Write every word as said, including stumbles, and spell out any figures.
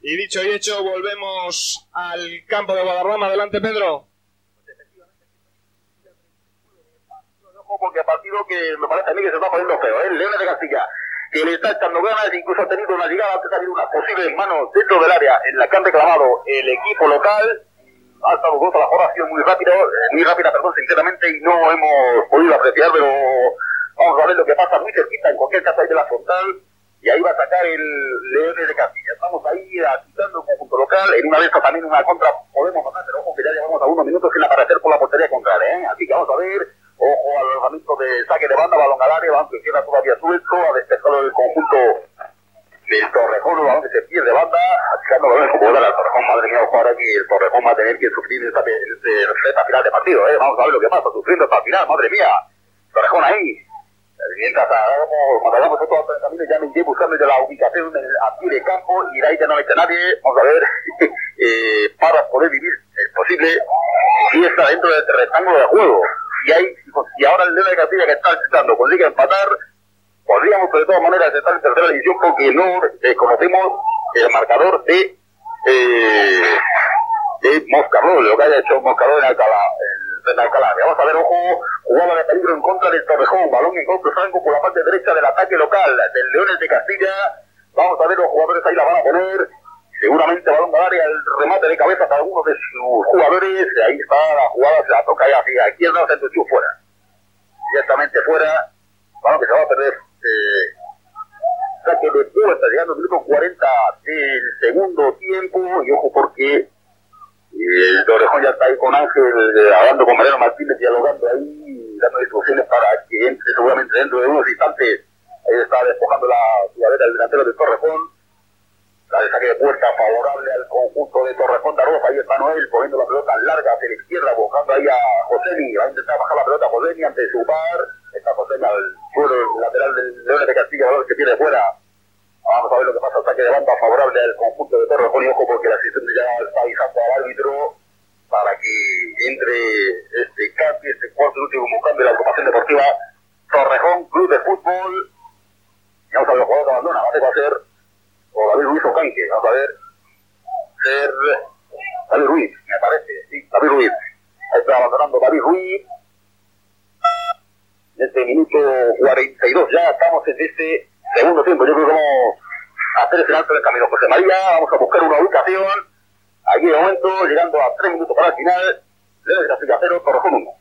Y dicho y hecho, volvemos al campo de Guadarrama. Adelante, Pedro. Porque partido que me parece a mí que se está poniendo feo, ¿eh? Leones de Castilla, que le está echando ganas, incluso ha tenido una llegada, antes ha habido una posible mano dentro del área en la que han reclamado el equipo local. Ha estado justo la jugada, ha sido muy rápido, muy rápida, perdón, sinceramente, y no hemos podido apreciar, pero vamos a ver lo que pasa muy cerquita, en cualquier caso ahí de la frontal, y ahí va a sacar el Leones de Castilla. Estamos ahí agitando el conjunto local, en una de estas también una contra podemos matar, pero ojo que ya llevamos a unos minutos sin aparecer por la portería contraria, ¿eh? Así que vamos a ver, ojo al lanzamiento de saque de banda, balón al área, balón que queda todavía suelto, a despejado el conjunto del Torrejón, un balón que se pierde banda, achicando balón como da el Torrejón. Madre mía, ojo ahora que el Torrejón va a tener que sufrir esta, esta, esta final de partido, ¿eh? Vamos a ver lo que pasa, sufriendo esta final, madre mía. Torrejón ahí. Mientras hagamos, mandamos todo el camino, ya me iré buscando ya la ubicación en el, a pie de campo, y de ahí ya no mete nadie. Vamos a ver, eh, para poder vivir, es posible, si está dentro del rectángulo de juego. Y, hay, y ahora el León de Castilla, que está visitando, consigue empatar, podríamos de todas maneras estar en tercera división, porque no eh, conocemos el marcador de eh, de Moscardo, lo que haya hecho Moscardo en Alcalá, en Alcalá. Vamos a ver, ojo, jugada de peligro en contra del Torrejón, balón en contra franco por la parte derecha del ataque local del Leones de Castilla. Vamos a ver, los jugadores ahí la van a poner, seguramente balón al área, el remate de cabeza para algunos de sus jugadores. Ahí está la jugada, se la toca ahí hacia izquierda, se entuchó fuera, directamente fuera, balón que se va a perder. Eh, saque de puerta, llegando al minuto cuarenta del segundo tiempo, y ojo porque el Torrejón ya está ahí con Ángel, eh, hablando con Mariano Martínez, dialogando ahí, dando instrucciones para que entre seguramente dentro de unos instantes. Ahí está despojando la jugadera del delantero de Torrejón. La de saque de puerta favorable al conjunto de Torrejón de Arroz. Ahí está Noel poniendo la pelota larga hacia la izquierda, buscando ahí a Josemi. Va a intentar bajar la pelota a Josemi ante su par. Está Josemi al suelo, el lateral del Leones de Castilla, que tiene fuera. Vamos a ver lo que pasa, saque de banda favorable al conjunto de Torrejón, y ojo porque el asistente ya está avisando al árbitro para que entre este cambio, este cuarto y último cambio de la agrupación deportiva Torrejón Club de Fútbol. Y vamos a ver, los jugadores abandona, va a ser o David Ruiz o Canque, vamos a ver, ser David Ruiz, me parece, sí, David Ruiz. Ahí está abandonando David Ruiz. En este minuto cuarenta y dos ya estamos en este segundo tiempo. Yo creo que vamos a hacer ese alto en el camino José María, vamos a buscar una ubicación. Aquí de momento, llegando a tres minutos para el final, Leones de Castilla cero, Torrejón uno.